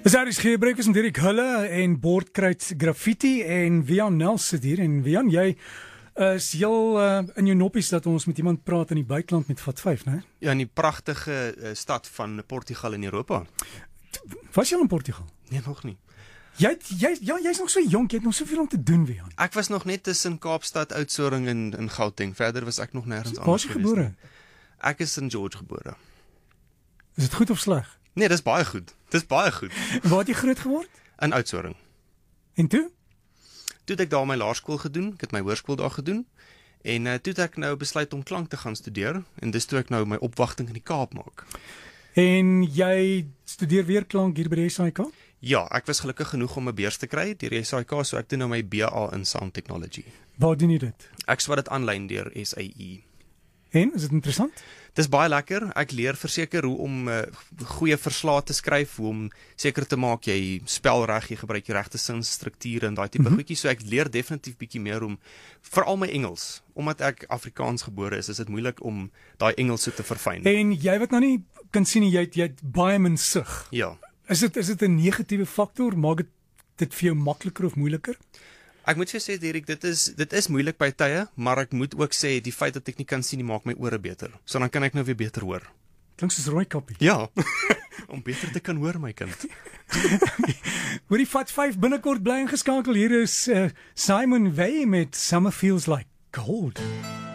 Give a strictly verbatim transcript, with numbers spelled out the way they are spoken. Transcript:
Dis daar is gebruik is met Dirk Hulle en Bordkruid Graffiti en Wian Nels sit hier en Wian, jy is heel uh, in jou noppies dat ons met iemand praat in die buiteland met Vat vyf, né? Ja, in die pragtige uh, stad van Portugal in Europa. Was jy al in Portugal? Nee, nog nie. Jy jy ja, jy's nog so jonk, jy het nog soveel om te doen, Wian. Ek was nog net tussen Kaapstad, Oudtshoorn en in Gauteng. Verder was ek nog nêrens Waar is jy gebore? Ek is in George gebore. Is dit goed of sleg? Nee, dis baie goed. Dis baie goed. En waar het jy groot geword? In Oudtshoorn. En toe? Toe het ek daar my laerskool gedoen, ek het my hoërskool daar gedoen. En uh, toe het ek nou besluit om klank te gaan studeer en dis toe ek nou my opwagting in die Kaap maak. En jy studeer weer klank hier by die S A I K? Ja, ek was gelukkig genoeg om 'n beurs te kry deur die S A I K, so ek doen nou my B A in Sound Technology. Waar doen jy dit? Ek swat dit aanlyn deur S A I. En, is dit interessant? Dis baie lekker. Ek leer verseker hoe om uh, goeie verslae te skryf, hoe om seker te maak jy spel reg, jy gebruik die regte sinstrukture en daai tipe mm -hmm. goedjies. So ek leer definitief bietjie meer om veral my Engels, omdat ek Afrikaans gebore is, is dit moeilik om daai Engels so te verfyn. En jy wat nou nie kan sien nie, jy het, jy het baie min sig. Ja. Is dit is dit 'n negatiewe faktor? Maak dit dit vir jou makliker of moeiliker? Ek moet vir jou sê, Dirk, dit is dit is moeilik by tye, maar ek moet ook sê die feit dat ek nie kan sien nie maak my ore beter. So dan kan ek nou weer beter hoor. Klink soos Rooikappie. Ja. Om beter te kan hoor, my kind. Hoor die Vat vyf binnekort bly ingeskakel. Hier is uh, Simon Wey met Summer Feels Like Gold.